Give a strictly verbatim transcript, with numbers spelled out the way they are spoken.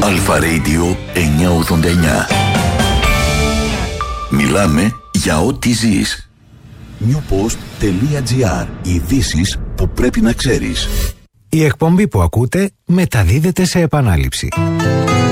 Αλφα Radio εννιακόσια ογδόντα εννιά. Μιλάμε για ό,τι ζεις. newpost.gr. Ειδήσεις που πρέπει να ξέρεις. Η εκπομπή που ακούτε μεταδίδεται σε επανάληψη.